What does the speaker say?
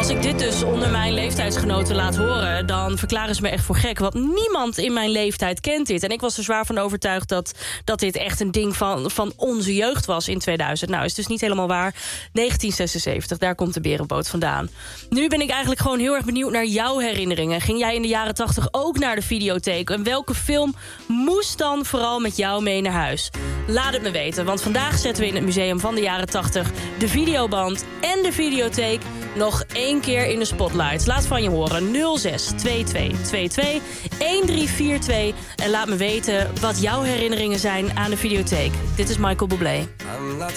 Als ik dit dus onder mijn leeftijdsgenoten laat horen, dan verklaren ze me echt voor gek. Want niemand in mijn leeftijd kent dit. En ik was er zwaar van overtuigd dat dit echt een ding van onze jeugd was in 2000. Nou, is dus niet helemaal waar. 1976, daar komt de Berenboot vandaan. Nu ben ik eigenlijk gewoon heel erg benieuwd naar jouw herinneringen. Ging jij in de jaren 80 ook naar de videotheek? En welke film moest dan vooral met jou mee naar huis? Laat het me weten, want vandaag zetten we in het museum van de jaren 80... de videoband en de videotheek nog 1 keer in de spotlight. Laat van je horen. 06 2222 1342. En laat me weten wat jouw herinneringen zijn aan de videotheek. Dit is Michael Bublé.